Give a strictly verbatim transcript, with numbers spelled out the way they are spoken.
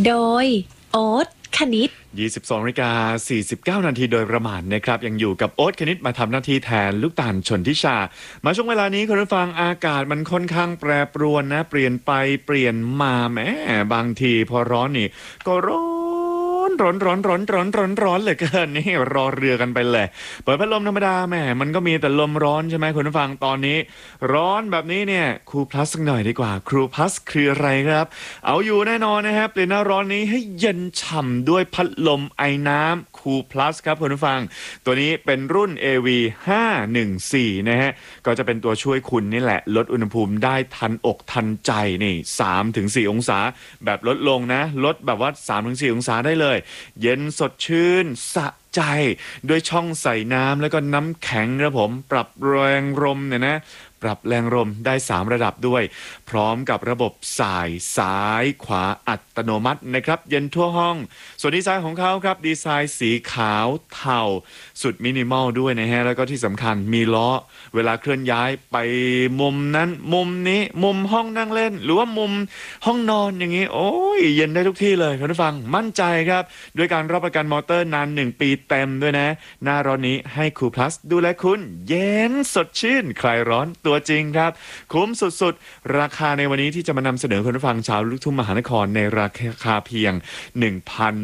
โดยโอ๊ตคณิตยี่สิบสองนาฬิกาสี่สิบเก้านาทีโดยประมาณนะครับยังอยู่กับโอ๊ตคณิตมาทำหน้าที่แทนลูกตาลชนทิชามาช่วงเวลานี้คุณผู้ฟังอากาศมันค่อนข้างแปรปรวนนะเปลี่ยนไปเปลี่ยนมาแหมบางทีพอร้อนนี่ก็ร้อนร้อนร้อนร้อนร้อนร้อนร้อนเหลือเกินนี่รอเรือกันไปเลยเปิดพัดลมธรรมดาแหมมันก็มีแต่ลมร้อนใช่ไหมคุณผู้ฟังตอนนี้ร้อนแบบนี้เนี่ยครูพลัสสักหน่อยดีกว่าครูพลัสคืออะไรครับเอาอยู่แน่นอนนะครับเปลี่ยนหน้าร้อนนี้ให้เย็นฉ่ำด้วยพัดลมไอน้ำคูลพลัสครับคุณผู้ฟังตัวนี้เป็นรุ่น เอ วี ห้าหนึ่งสี่ นะฮะก็จะเป็นตัวช่วยคุณนี่แหละลดอุณหภูมิได้ทันอกทันใจนี่ สามถึงสี่ องศาแบบลดลงนะลดแบบว่า สามถึงสี่ องศาได้เลยเย็นสดชื่นสะใจด้วยช่องใส่น้ำแล้วก็น้ำแข็งครับผมปรับแรงลมเนี่ยนะปรับแรงลมได้สามระดับด้วยพร้อมกับระบบสายซ้ายขวาอัตโนมัตินะครับเย็นทั่วห้องส่วนดีไซน์ของเขาครับดีไซน์สีขาวเทาสุดมินิมอลด้วยนะฮะแล้วก็ที่สำคัญมีล้อเวลาเคลื่อนย้ายไปมุมนั้นมุมนี้มุมห้องนั่งเล่นหรือว่ามุมห้องนอนอย่างนี้โอ้ยเย็นได้ทุกที่เลยคุณผู้ฟังมั่นใจครับด้วยการรับประกันมอเตอร์นานหนึ่งปีเต็มด้วยนะหน้าร้อนนี้ให้คูลพลัสดูแลคุณเย็นสดชื่นคลายร้อนตัวจริงครับคุ้มสุดๆราคาในวันนี้ที่จะมานำเสนอคุณผู้ฟังชาวลูกทุ่งมหานครในราคาเพียง หนึ่งพัน